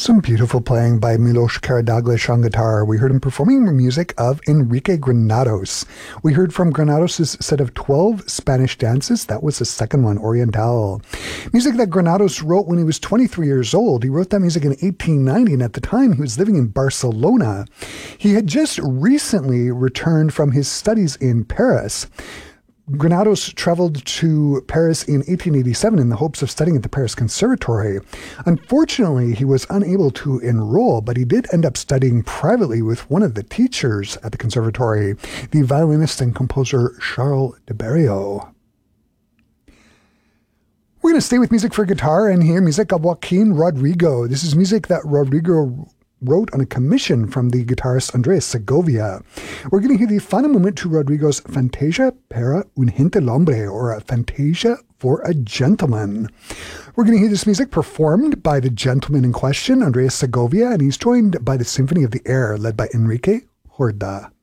Some beautiful playing by Milos Karadaglish on guitar. We heard him performing music of Enrique Granados. We heard from Granados' set of 12 Spanish dances. That was the second one, Oriental. Music that Granados wrote when he was 23 years old. He wrote that music in 1890, and at the time he was living in Barcelona. He had just recently returned from his studies in Paris. Granados traveled to Paris in 1887 in the hopes of studying at the Paris Conservatory. Unfortunately, he was unable to enroll, but he did end up studying privately with one of the teachers at the conservatory, the violinist and composer Charles de Berriot. We're going to stay with music for guitar and hear music of Joaquin Rodrigo. This is music that Rodrigo wrote on a commission from the guitarist Andres Segovia. We're going to hear the final movement to Rodrigo's Fantasia para un gentilhombre, or a Fantasia for a Gentleman. We're going to hear this music performed by the gentleman in question, Andres Segovia, and he's joined by the Symphony of the Air, led by Enrique Jorda.